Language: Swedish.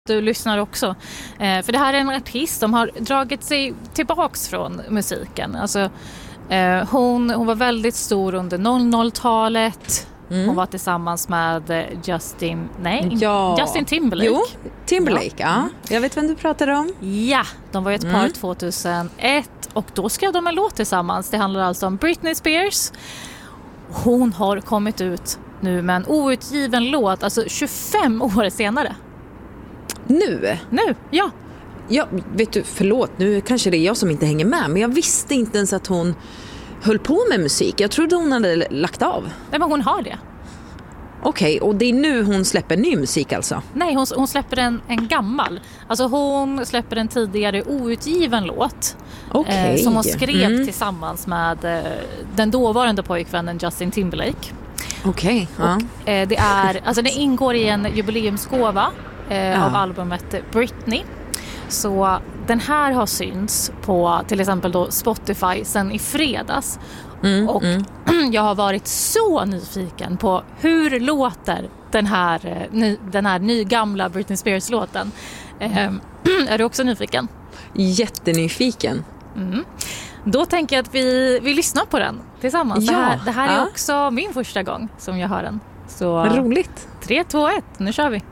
Du lyssnar också. För det här är en artist som har dragit sig tillbaks från musiken. Alltså, hon var väldigt stor under 00-talet. Hon var tillsammans med Justin Timberlake. Jo, Timberlake, ja. Jag vet vem du pratar om. Ja, de var ju ett par 2001 och då skrev de en låt tillsammans. Det handlar alltså om Britney Spears. Hon har kommit ut nu med en outgiven låt, alltså 25 år senare. Nu, ja. Ja, vet du, förlåt, nu kanske det är jag som inte hänger med, men jag visste inte ens att hon höll på med musik. Jag trodde hon hade lagt av. Nej, men hon har det. Okej, och det är nu hon släpper ny musik alltså? Nej, hon släpper en gammal. Alltså hon släpper en tidigare outgiven låt. Som hon skrev tillsammans med den dåvarande pojkvännen Justin Timberlake. Okej. Det ingår i en jubileumsgåva av albumet Britney. Så den här har synts på till exempel då Spotify sen i fredags. Jag har varit så nyfiken på hur låter den här nygamla Britney Spears-låten. Är du också nyfiken? Jättenyfiken. Då tänker jag att vi lyssnar på den tillsammans. Ja, det här är också min första gång som jag hör den. Så roligt. 3, 2, 1, nu kör vi.